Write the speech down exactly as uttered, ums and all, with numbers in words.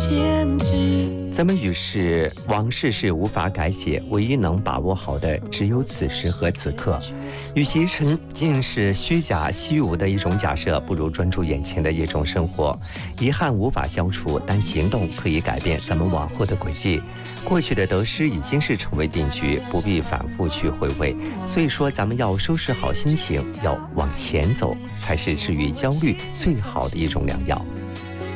咱们与世往事是无法改写，唯一能把握好的只有此时和此刻。与其沉浸是虚假虚无的一种假设，不如专注眼前的一种生活。遗憾无法消除，但行动可以改变咱们往后的轨迹。过去的得失已经是成为定局，不必反复去回味。所以说，咱们要收拾好心情，要往前走，才是治愈焦虑最好的一种良药。